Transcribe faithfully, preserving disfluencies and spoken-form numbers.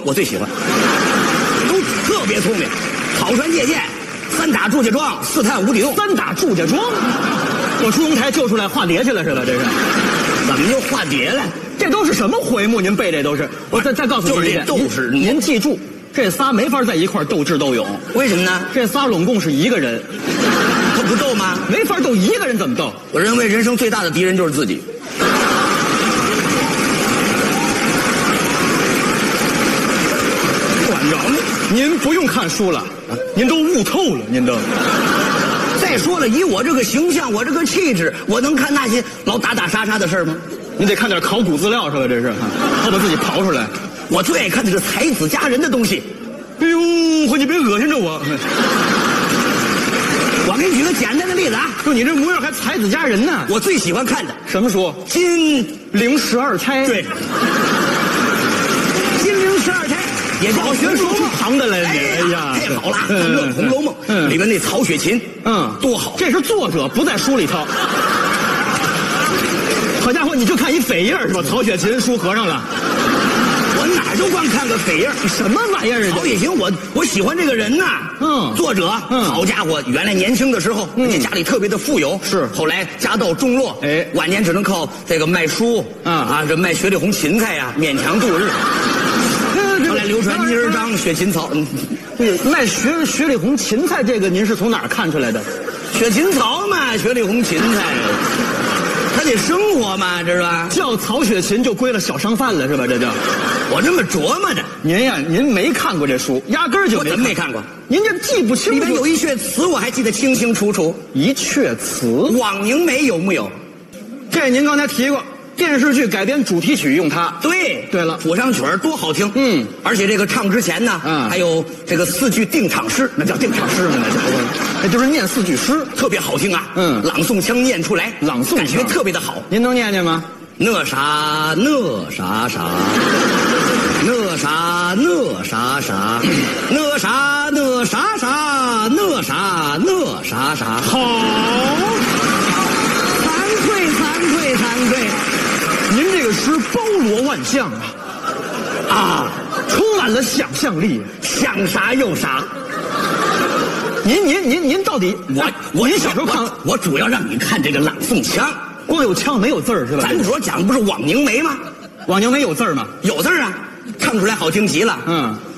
我最喜欢，都特别聪明，草船借箭，三打祝家庄，四探五顶。 三打祝家庄，我祝英台救出来化蝶去了是吧？这是怎么又化蝶了？ 这都是什么回目？您背这都是？我再再告诉您一遍， 就是斗士。 您记住，这仨没法在一块儿斗智斗勇。 为什么呢？ 这仨拢共是一个人， 他不斗吗？ 没法斗，一个人怎么斗？ 我认为人生最大的敌人就是自己。 馆长，您不用看书了，您都悟透了，您都。 再说了，以我这个形象，我这个气质，我能看那些老打打杀杀的事儿吗？ 您得看点考古资料是吧？这是，我把自己刨出来。 我最爱看的是才子佳人的东西。 哎呦，你别恶心着我！ 我给你举个简单的例子啊， 就你这模样还才子佳人呢？ 我最喜欢看的什么书？ 金陵十二钗。 对，金陵十二钗也叫学书旁的来。 哎呀，太好了！咱们《红楼梦》 嗯里面那曹雪芹， 嗯， 多好！ 这是作者不在书里头。好家伙，你就看一扉页是吧？曹雪芹书合上了。 我哪儿就光看个扉页， 什么玩意儿？ 曹雪芹，我我喜欢这个人呐。 嗯， 作者， 嗯， 好家伙，原来年轻的时候， 嗯， 家里特别的富有， 是， 后来家道中落， 哎， 晚年只能靠这个卖书， 啊啊，这卖雪里红芹菜呀，勉强度日。后来流传泥儿张、雪芹草，嗯， 对，卖雪雪里红芹菜这个您是从哪儿看出来的？ 雪芹草嘛，雪里红芹菜。他得生活嘛，知道吧？ 叫曹雪芹就归了小商贩了，是吧？这叫我这么琢磨的。 您呀，您没看过这书，压根儿就我怎么没看过？ 您这记不清楚。 里面有一阙词，我还记得清清楚楚。 一阙词， 枉凝眉有木有？ 这您刚才提过，电视剧改编主题曲用它。 对， 对了， 谱上曲儿多好听。 嗯， 而且这个唱之前呢， 嗯， 还有这个四句定场诗，那叫定场诗吗？那叫。 那就是念四句诗， 特别好听啊！ 嗯， 朗诵腔念出来， 朗诵感觉特别的好。 您能念念吗？ 那啥那啥啥，那啥那啥啥，那啥那啥啥，那啥那啥啥。 好， 惭愧惭愧惭愧， 您这个诗包罗万象啊，啊，充满了想象力， 想啥又啥。 您您您您到底我我您小时候看， 我主要让你看这个朗诵腔， 光有腔没有字儿是吧？ 咱主要讲的不是枉凝眉吗？ 枉凝眉有字儿吗？ 有字儿啊，唱出来好听极了。 嗯。